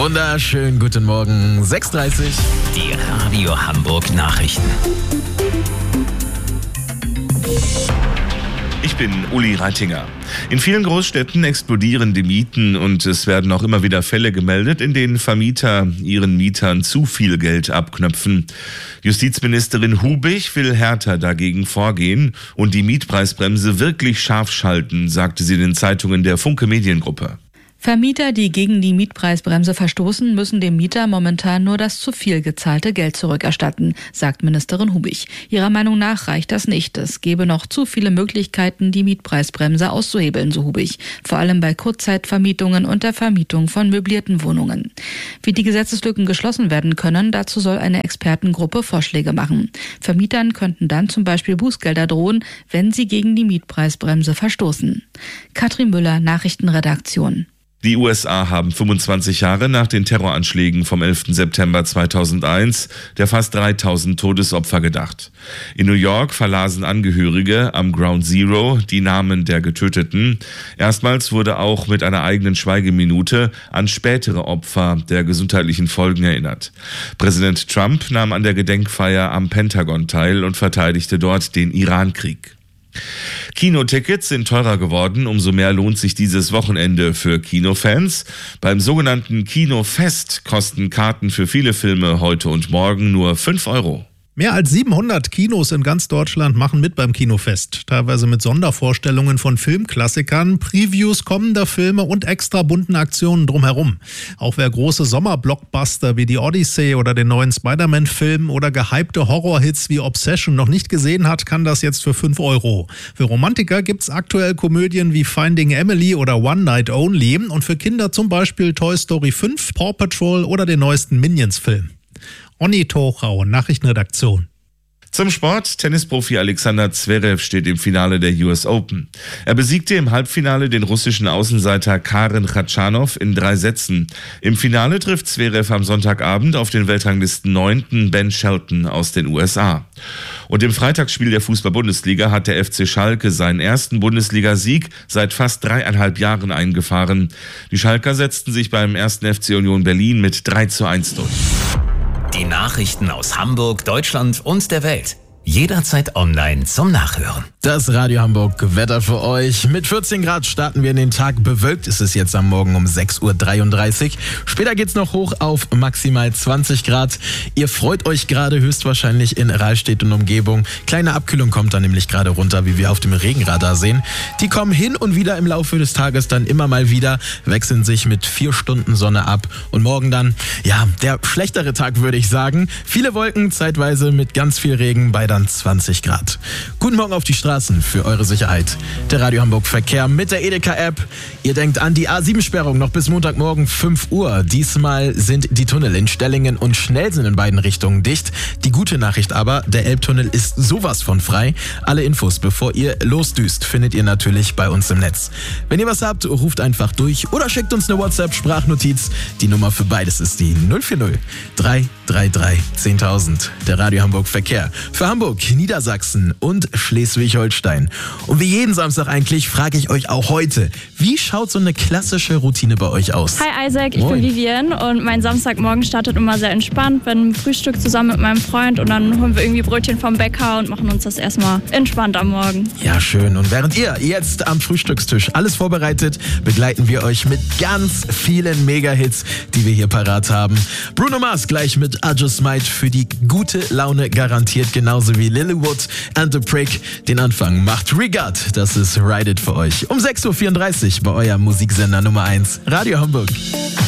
Wunderschönen guten Morgen, 6:30. Die Radio Hamburg Nachrichten. Ich bin Uli Reitinger. In vielen Großstädten explodieren die Mieten und es werden auch immer wieder Fälle gemeldet, in denen Vermieter ihren Mietern zu viel Geld abknöpfen. Justizministerin Hubig will härter dagegen vorgehen und die Mietpreisbremse wirklich scharf schalten, sagte sie den Zeitungen der Funke Mediengruppe. Vermieter, die gegen die Mietpreisbremse verstoßen, müssen dem Mieter momentan nur das zu viel gezahlte Geld zurückerstatten, sagt Ministerin Hubig. Ihrer Meinung nach reicht das nicht. Es gebe noch zu viele Möglichkeiten, die Mietpreisbremse auszuhebeln, so Hubig. Vor allem bei Kurzzeitvermietungen und der Vermietung von möblierten Wohnungen. Wie die Gesetzeslücken geschlossen werden können, dazu soll eine Expertengruppe Vorschläge machen. Vermietern könnten dann zum Beispiel Bußgelder drohen, wenn sie gegen die Mietpreisbremse verstoßen. Katrin Müller, Nachrichtenredaktion. Die USA haben 25 Jahre nach den Terroranschlägen vom 11. September 2001 der fast 3000 Todesopfer gedacht. In New York verlasen Angehörige am Ground Zero die Namen der Getöteten. Erstmals wurde auch mit einer eigenen Schweigeminute an spätere Opfer der gesundheitlichen Folgen erinnert. Präsident Trump nahm an der Gedenkfeier am Pentagon teil und verteidigte dort den Irankrieg. Kinotickets sind teurer geworden, umso mehr lohnt sich dieses Wochenende für Kinofans. Beim sogenannten Kinofest kosten Karten für viele Filme heute und morgen nur 5 Euro. Mehr als 700 Kinos in ganz Deutschland machen mit beim Kinofest. Teilweise mit Sondervorstellungen von Filmklassikern, Previews kommender Filme und extra bunten Aktionen drumherum. Auch wer große Sommerblockbuster wie die Odyssey oder den neuen Spider-Man-Film oder gehypte Horrorhits wie Obsession noch nicht gesehen hat, kann das jetzt für 5 Euro. Für Romantiker gibt's aktuell Komödien wie Finding Emily oder One Night Only und für Kinder zum Beispiel Toy Story 5, Paw Patrol oder den neuesten Minions-Film. Onni Tochau, Nachrichtenredaktion. Zum Sport. Tennisprofi Alexander Zverev steht im Finale der US Open. Er besiegte im Halbfinale den russischen Außenseiter Karen Khachanov in 3 Sätzen. Im Finale trifft Zverev am Sonntagabend auf den Weltranglisten 9. Ben Shelton aus den USA. Und im Freitagsspiel der Fußball-Bundesliga hat der FC Schalke seinen ersten Bundesligasieg seit fast 3,5 Jahren eingefahren. Die Schalker setzten sich beim 1. FC Union Berlin mit 3:1 durch. Die Nachrichten aus Hamburg, Deutschland und der Welt. Jederzeit online zum Nachhören. Das Radio Hamburg Wetter für euch. Mit 14 Grad starten wir in den Tag. Bewölkt ist es jetzt am Morgen um 6:33 Uhr. Später geht's noch hoch auf maximal 20 Grad. Ihr freut euch gerade höchstwahrscheinlich in Rahlstedt und Umgebung. Kleine Abkühlung kommt da nämlich gerade runter, wie wir auf dem Regenradar sehen. Die kommen hin und wieder im Laufe des Tages dann immer mal wieder, wechseln sich mit 4 Stunden Sonne ab. Und morgen dann, ja, der schlechtere Tag, würde ich sagen. Viele Wolken, zeitweise mit ganz viel Regen bei dann 20 Grad. Guten Morgen auf die Straßen für eure Sicherheit. Der Radio Hamburg Verkehr mit der Edeka-App. Ihr denkt an die A7-Sperrung noch bis Montagmorgen 5 Uhr. Diesmal sind die Tunnel in Stellingen und Schnellsinn in beiden Richtungen dicht. Die gute Nachricht aber, der Elbtunnel ist sowas von frei. Alle Infos, bevor ihr losdüst, findet ihr natürlich bei uns im Netz. Wenn ihr was habt, ruft einfach durch oder schickt uns eine WhatsApp-Sprachnotiz. Die Nummer für beides ist die 040 333 10.000. Der Radio Hamburg Verkehr. Für Hamburg, Niedersachsen und Schleswig-Holstein. Und wie jeden Samstag eigentlich frage ich euch auch heute, wie schaut so eine klassische Routine bei euch aus? Hi Isaac, ich bin Vivian und mein Samstagmorgen startet immer sehr entspannt, beim Frühstück zusammen mit meinem Freund und dann holen wir irgendwie Brötchen vom Bäcker und machen uns das erstmal entspannt am Morgen. Ja, schön. Und während ihr jetzt am Frühstückstisch alles vorbereitet, begleiten wir euch mit ganz vielen Mega-Hits, die wir hier parat haben. Bruno Mars gleich mit I Just Might für die gute Laune garantiert, genauso wie Lilywood and the Prick. Den Anfang macht Regard, das ist Ride It für euch. Um 6:34 Uhr bei eurem Musiksender Nummer 1, Radio Hamburg.